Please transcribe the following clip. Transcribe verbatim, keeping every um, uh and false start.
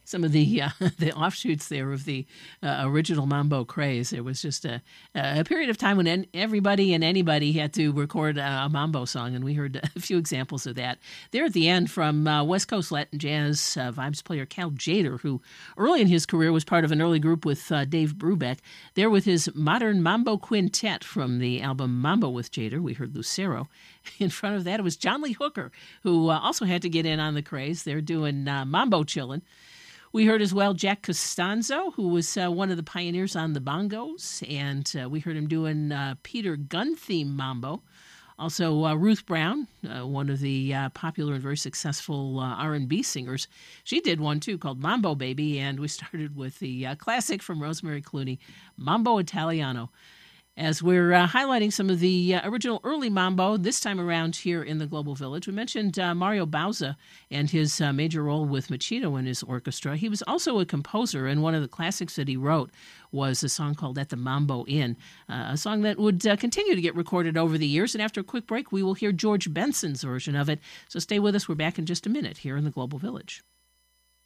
Some of the uh, the offshoots there of the uh, original mambo craze. There was just a, a period of time when en- everybody and anybody had to record a, a mambo song, and we heard a few examples of that. There at the end from uh, West Coast Latin Jazz uh, vibes player Cal Jader, who early in his career was part of an early group with uh, Dave Brubeck. There with his modern mambo quintet from the album Mambo with Jader, we heard Lucero. In front of that, it was John Lee Hooker, who uh, also had to get in on the craze. They're doing uh, Mambo Chillin'. We heard as well Jack Costanzo, who was uh, one of the pioneers on the bongos, and uh, we heard him doing uh, Peter Gunn theme mambo. Also, uh, Ruth Brown, uh, one of the uh, popular and very successful uh, R and B singers. She did one, too, called Mambo Baby, and we started with the uh, classic from Rosemary Clooney, Mambo Italiano. As we're uh, highlighting some of the uh, original early mambo, this time around here in the Global Village, we mentioned uh, Mario Bauza and his uh, major role with Machito and his orchestra. He was also a composer, and one of the classics that he wrote was a song called At the Mambo Inn, uh, a song that would uh, continue to get recorded over the years. And after a quick break, we will hear George Benson's version of it. So stay with us. We're back in just a minute here in the Global Village.